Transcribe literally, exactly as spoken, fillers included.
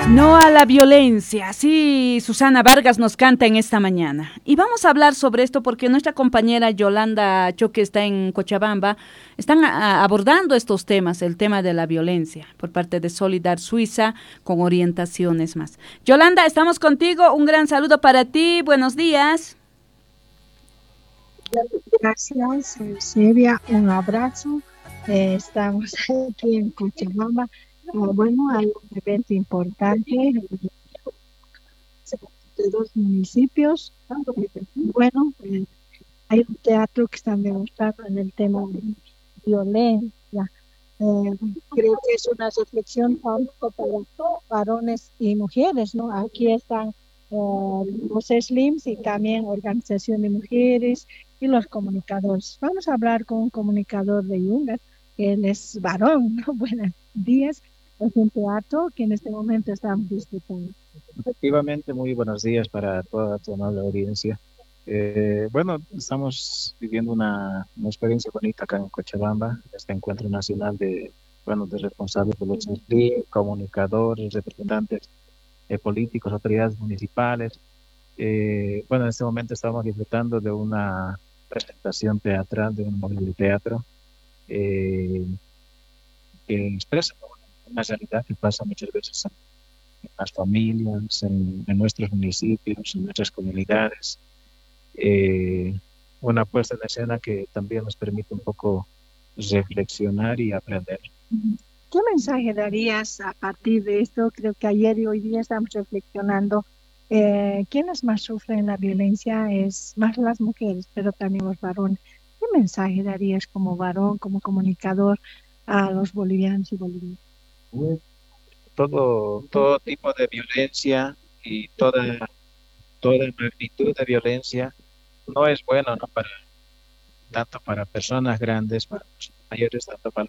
No a la violencia, así Susana Vargas nos canta en esta mañana. Y vamos a hablar sobre esto porque nuestra compañera Yolanda Choque está en Cochabamba, están a, abordando estos temas, el tema de la violencia, por parte de Solidar Suiza, con orientaciones más. Yolanda, estamos contigo, un gran saludo para ti, buenos días. Gracias, Silvia, un abrazo. Eh, estamos aquí en Cochabamba. Uh, bueno, hay un evento importante de dos municipios. Bueno, eh, hay un teatro que están demostrando en el tema de violencia. Eh, creo que es una reflexión tanto para varones y mujeres, ¿no? Aquí están eh, los Slims y también Organización de Mujeres y los comunicadores. Vamos a hablar con un comunicador de Yungas, que él es varón, ¿no? Buenos días. Es un teatro que en este momento estamos disfrutando. Efectivamente, muy buenos días para toda tu amable audiencia. Eh, bueno, estamos viviendo una, una experiencia bonita acá en Cochabamba, este encuentro nacional de, bueno, de responsables de los S L I, comunicadores, representantes eh, políticos, autoridades municipales. Eh, bueno, en este momento estamos disfrutando de una presentación teatral, de un módulo de teatro eh, que expresa una realidad que pasa muchas veces en las familias, en, en nuestros municipios, en nuestras comunidades. Eh, una puesta en escena que también nos permite un poco reflexionar y aprender. ¿Qué mensaje darías a partir de esto? Creo que ayer y hoy día estamos reflexionando. Eh, ¿quiénes más sufren la violencia? Es más las mujeres, pero también los varones. ¿Qué mensaje darías como varón, como comunicador a los bolivianos y bolivianas? Todo, todo tipo de violencia y toda, toda magnitud de violencia no es bueno, ¿no? Para, tanto para personas grandes, para personas mayores, tanto para